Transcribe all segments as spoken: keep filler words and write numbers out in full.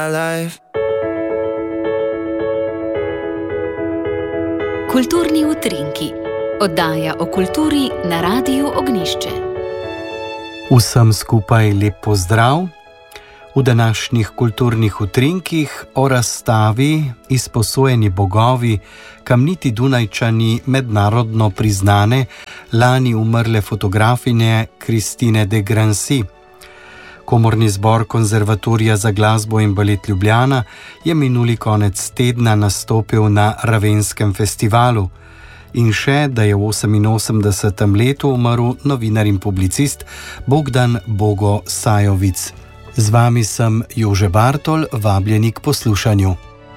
Kulturni utrinki, oddaja o kulturi na Radiu Ognjišče. Vsem skupaj lep pozdrav. V današnjih kulturnih utrinkih o razstavi Izposojeni bogovi, kamniti Dunajčani mednarodno priznane, lani umrle fotografinje Kristine de Grancy. Komorni zbor Konzervatorija za glasbo in balet Ljubljana je minuli konec tedna nastopil na Ravenskem festivalu. In še, da je v oseminosemdesetem letu umrl novinar in publicist Bogdan Bogo Sajovic. Z vami sem Jože Bartol, vabljeni k poslušanju.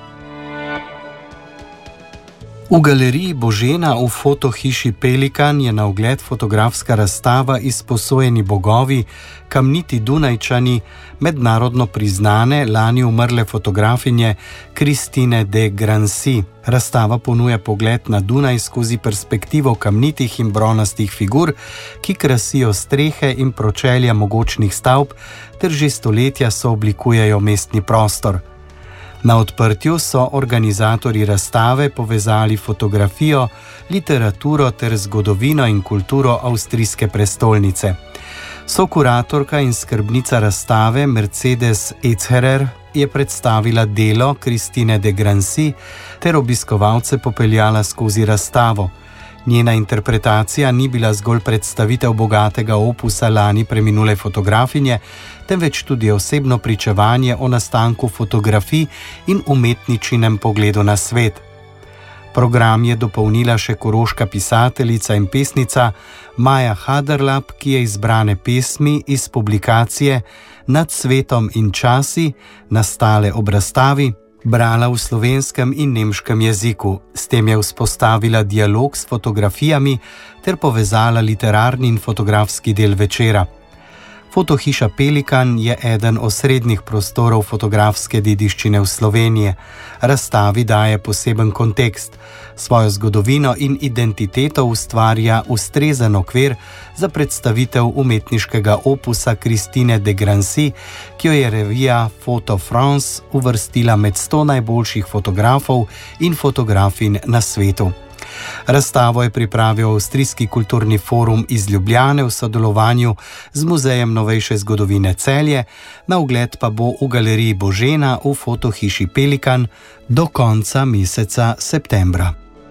V galeriji Božena v fotohiši Pelikan je na ogled fotografska razstava Izposojeni bogovi, kamniti Dunajčani, mednarodno priznane, lani umrle fotografinje Kristine de Grancy. Razstava ponuja pogled na Dunaj skozi perspektivo kamnitih in bronastih figur, ki krasijo strehe in pročelja mogočnih stavb ter že stoletja sooblikujejo mestni prostor. Na odprtju so organizatorji razstave povezali fotografijo, literaturo ter zgodovino in kulturo avstrijske prestolnice. Sokuratorka in skrbnica razstave Mercedes Etzherer je predstavila delo Kristine de Grancy ter obiskovalce popeljala skozi razstavo. Njena interpretacija ni bila zgolj predstavitev bogatega opusa lani preminule fotografinje, temveč tudi osebno pričevanje o nastanku fotografij in umetničinem pogledu na svet. Program je dopolnila še koroška pisateljica in pesnica Maja Haderlap, ki je izbrane pesmi iz publikacije Nad svetom in časi, nastale ob razstavi, brala v slovenskem in nemškem jeziku. S tem je vzpostavila dialog s fotografijami ter povezala literarni in fotografski del večera. Fotohiša Pelikan je eden osrednjih prostorov fotografske dediščine v Sloveniji. Razstavi daje poseben kontekst. Svojo zgodovino in identiteto ustvarja ustrezen okvir za predstavitev umetniškega opusa Kristine de Grancy, ki jo je revija Photo France uvrstila med sto najboljših fotografov in fotografin na svetu. Razstavo je pripravil Avstrijski kulturni forum iz Ljubljane v sodelovanju z Muzejem novejše zgodovine Celje, na ogled pa bo v galeriji Božena v fotohiši Pelikan do konca meseca septembra.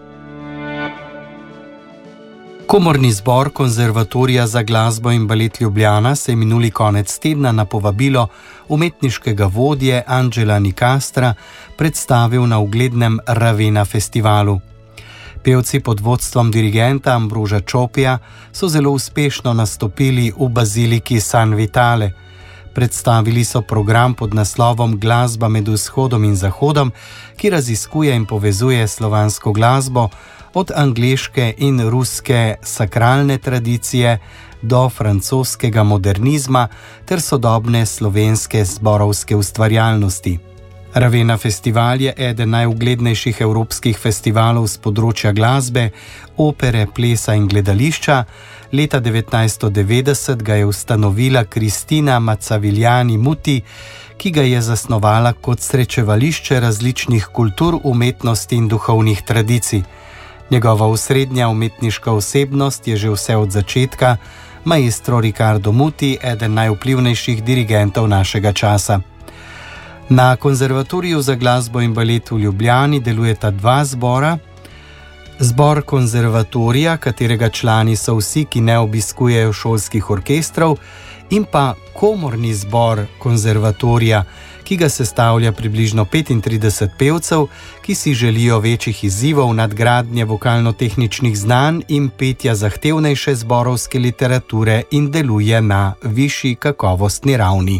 Komorni zbor Konzervatorija za glasbo in balet Ljubljana se je minuli konec tedna na povabilo umetniškega vodje Anđela Nicastra predstavil na uglednem Ravena festivalu. Pevci pod vodstvom dirigenta Ambroža Čopija so zelo uspešno nastopili v baziliki San Vitale. Predstavili so program pod naslovom Glasba med vzhodom in zahodom, ki raziskuje in povezuje slovansko glasbo od angleške in ruske sakralne tradicije do francoskega modernizma ter sodobne slovenske zborovske ustvarjalnosti. Ravena festival je eden najuglednejših evropskih festivalov z področja glasbe, opere, plesa in gledališča. Leta devetnajststo devetdeset ga je ustanovila Kristina Mazzaviljani Muti, ki ga je zasnovala kot srečevališče različnih kultur, umetnosti in duhovnih tradicij. Njegova osrednja umetniška osebnost je že vse od začetka maestro Riccardo Muti, eden najvplivnejših dirigentov našega časa. Na Konzervatoriju za glasbo in balet v Ljubljani delujeta dva zbora. Zbor konzervatorija, katerega člani so vsi, ki ne obiskujejo šolskih orkestrov, in pa komorni zbor konzervatorija, ki ga sestavlja približno petintrideset pevcev, ki si želijo večjih izzivov, nadgradnje vokalno-tehničnih znanj in petja zahtevnejše zborovske literature in deluje na višji kakovostni ravni.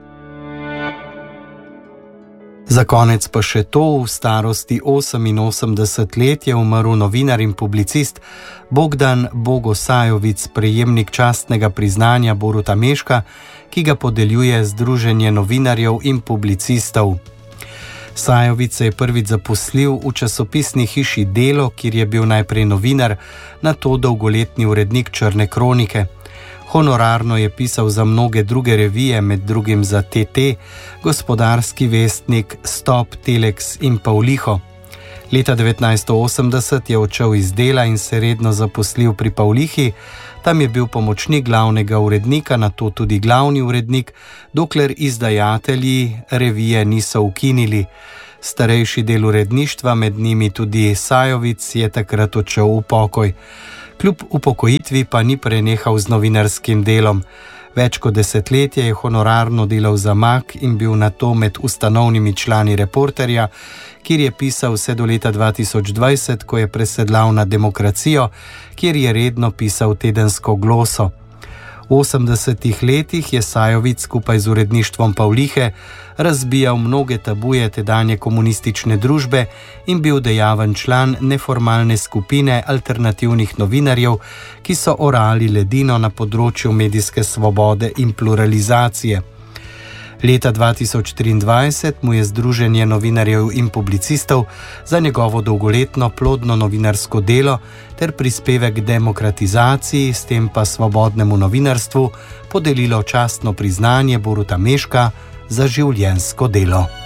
Za konec pa še to, v starosti oseminosemdeset let je umrl novinar in publicist Bogdan Bogo Sajovic, prejemnik častnega priznanja Boruta Meška, ki ga podeljuje Združenje novinarjev in publicistov. Sajovic se je prvič zaposlil v časopisni hiši Delo, kjer je bil najprej novinar, nato dolgoletni urednik Črne kronike. Honorarno je pisal za mnoge druge revije, med drugim za T T, Gospodarski vestnik, Stop, Telex in Pavliho. Leta devetnajststo osemdeset je odšel iz dela in se redno zaposlil pri Pavlihi. Tam je bil pomočnik glavnega urednika, nato tudi glavni urednik, dokler izdajatelji revije niso ukinili. Starejši del uredništva, med njimi tudi Sajovic, je takrat odšel v pokoj. Kljub upokojitvi pa ni prenehal z novinarskim delom. Več kot desetletje je honorarno delal za Mag in bil nato med ustanovnimi člani Reporterja, kjer je pisal vse do leta dva tisoč dvajset, ko je presedlal na Demokracijo, kjer je redno pisal tedensko Gloso. V osemdesetih letih je Sajovic skupaj z uredništvom Pavlihe razbijal mnoge tabuje tedanje komunistične družbe in bil dejaven član neformalne skupine alternativnih novinarjev, ki so orali ledino na področju medijske svobode in pluralizacije. Leta dva tisoč triindvajset mu je Združenje novinarjev in publicistov za njegovo dolgoletno plodno novinarsko delo ter prispevek k demokratizaciji, s tem pa svobodnemu novinarstvu, podelilo častno priznanje Boruta Mežka za življenjsko delo.